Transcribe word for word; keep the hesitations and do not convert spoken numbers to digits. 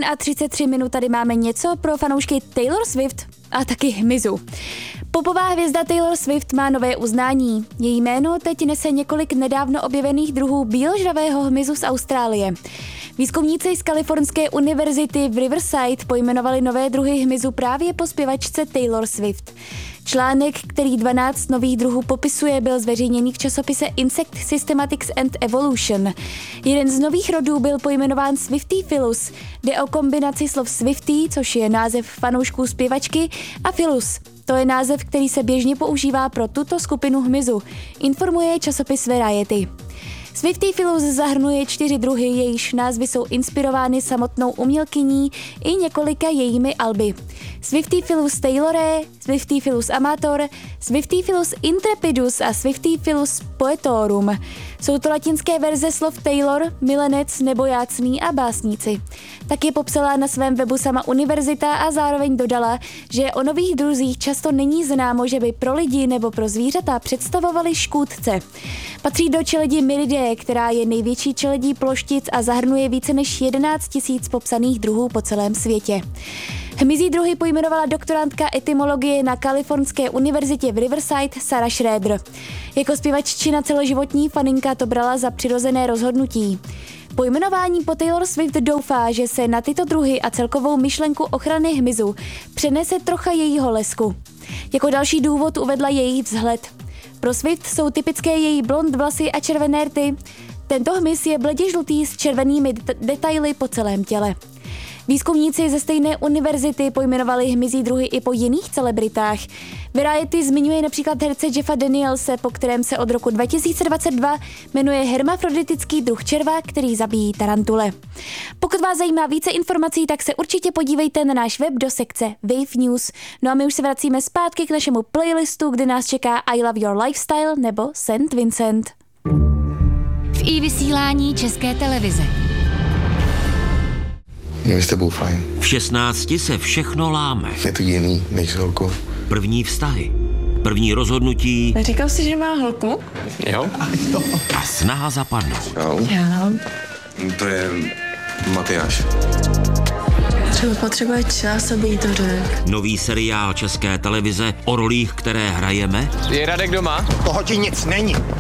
a třicet tři minut tady máme něco pro fanoušky Taylor Swift a taky hmyzu. Popová hvězda Taylor Swift má nové uznání. Její jméno teď nese několik nedávno objevených druhů bíložravého hmyzu z Austrálie. Výzkumníci z Kalifornské univerzity v Riverside pojmenovali nové druhy hmyzu právě po zpěvačce Taylor Swift. Článek, který dvanáct nových druhů popisuje, byl zveřejněný v časopise Insect Systematics and Evolution. Jeden z nových rodů byl pojmenován Swiftyphilus. Jde o kombinaci slov Swifty, což je název fanoušků zpěvačky, a Philus. To je název, který se běžně používá pro tuto skupinu hmyzu, informuje časopis Variety. Swiftyphilus zahrnuje čtyři druhy, jejichž názvy jsou inspirovány samotnou umělkyní i několika jejími alby. Swiftyphilus taylore, Swiftyphilus amator, Swiftyphilus intrepidus a Swiftyphilus poetorum. Jsou to latinské verze slov Taylor, milenec, nebojácný a básníci. Tak je popsala na svém webu sama univerzita a zároveň dodala, že o nových druzích často není známo, že by pro lidi nebo pro zvířata představovali škůdce. Patří do čeledi Miridae, která je největší čeledí ploštic a zahrnuje více než jedenáct tisíc popsaných druhů po celém světě. Hmyzí druhy pojmenovala doktorantka etymologie na Kalifornské univerzitě v Riverside Sarah Schroeder. Jako zpěvaččina celoživotní faninka to brala za přirozené rozhodnutí. Pojmenování po Taylor Swift doufá, že se na tyto druhy a celkovou myšlenku ochrany hmyzu přenese trocha jejího lesku. Jako další důvod uvedla jejich vzhled. Pro Swift jsou typické její blond vlasy a červené rty. Tento hmyz je bledě žlutý s červenými det- detaily po celém těle. Výzkumníci ze stejné univerzity pojmenovali hmyzí druhy i po jiných celebritách. Variety zmiňuje například herce Jeffa Danielse, po kterém se od roku dva tisíce dvacet dva jmenuje hermafroditický druh červa, který zabíjí tarantule. Pokud vás zajímá více informací, tak se určitě podívejte na náš web do sekce Wave News. No a my už se vracíme zpátky k našemu playlistu, kde nás čeká I Love Your Lifestyle nebo Saint Vincent. V i-vysílání České televize. Je s tebou fajn. V šestnácti se všechno láme. Je to jiný než s holkou. První vztahy, první rozhodnutí. Neříkal jsi, že má holku? Jo. A snaha zapadnout. Jo. Já. To je Matyáš. Třeba potřebuje čas, aby jí to řekl. Nový seriál České televize o rolích, které hrajeme. Je Radek doma? Toho ti nic není.